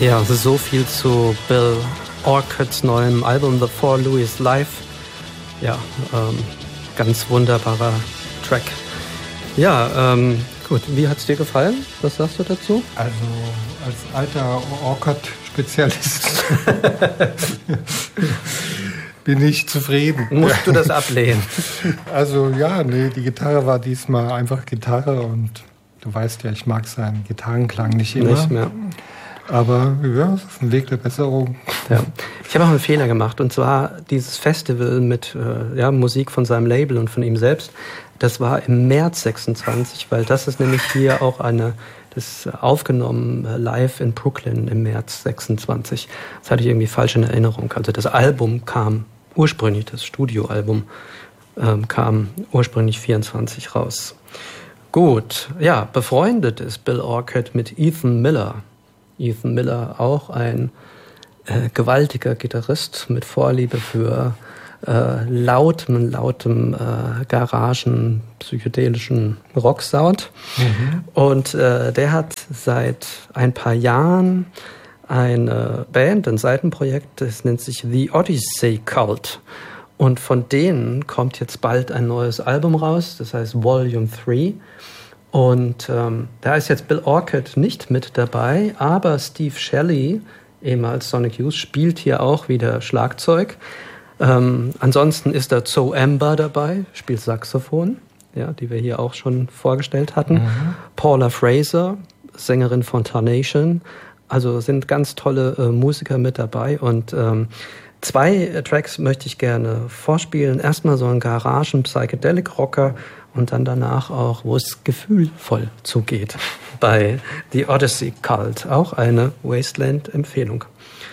Ja, also so viel zu Bill Orcuds neuem Album The Four Louis Live. Ja, ganz wunderbarer Track. Ja, gut, wie hat's dir gefallen? Was sagst du dazu? Also als alter Orcud-Spezialist bin ich zufrieden. Musst du das ablehnen? Also ja, nee, die Gitarre war diesmal einfach Gitarre und du weißt ja, ich mag seinen Gitarrenklang nicht immer. Nicht mehr. Aber ja, es ist ein Weg der Besserung. Ja. Ich habe auch einen Fehler gemacht, und zwar dieses Festival mit Musik von seinem Label und von ihm selbst. Das war im März 26, weil das ist nämlich hier auch das aufgenommen live in Brooklyn im März 26. Das hatte ich irgendwie falsch in Erinnerung. Also das Album kam ursprünglich, das Studioalbum kam ursprünglich 24 raus. Gut, ja, befreundet ist Bill Orcud mit Ethan Miller. Ethan Miller, auch ein gewaltiger Gitarrist mit Vorliebe für lautem Garagen, psychedelischen Rocksound. Mhm. Und der hat seit ein paar Jahren eine Band, ein Seitenprojekt, das nennt sich The Odyssey Cult. Und von denen kommt jetzt bald ein neues Album raus, das heißt Volume 3. Und da ist jetzt Bill Orcud nicht mit dabei, aber Steve Shelley, ehemals Sonic Youth, spielt hier auch wieder Schlagzeug. Ansonsten ist da Zoe Amber dabei, spielt Saxophon, ja, die wir hier auch schon vorgestellt hatten. Mhm. Paula Fraser, Sängerin von Tarnation. Also sind ganz tolle Musiker mit dabei. Und 2 Tracks möchte ich gerne vorspielen. Erstmal so ein Garagen-Psychedelic-Rocker und dann danach auch, wo es gefühlvoll zugeht, bei The Odyssey Cult. Auch eine Wasteland-Empfehlung.